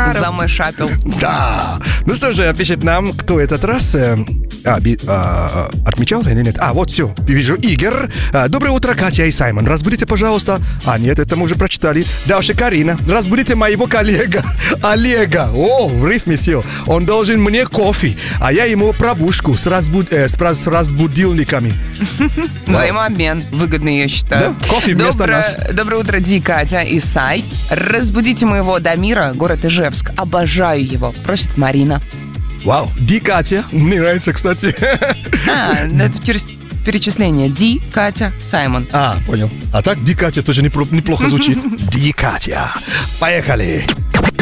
Макаров. Замешапил. Да. Ну что же, пишет нам, кто этот раз... отмечался или нет? Вот все, вижу, Игорь. Доброе утро, Катя и Саймон. Разбудите, пожалуйста. Нет, это мы уже прочитали. Дальше Карина. Разбудите моего коллега Олега. В рифме все. Он должен мне кофе, а я ему пробушку с разбудильниками. Взаимообмен. Выгодный, я считаю. Да, кофе вместо нас. Доброе утро, Ди, Катя и Сай. Разбудите моего Дамира, город Ижевск. Обожаю его. Просит Марина. Вау, Ди, Катя. Мне нравится, кстати. Это через перечисление. Ди, Катя, Саймон. Понял. А так Ди, Катя тоже неплохо звучит. Ди, Катя. Поехали.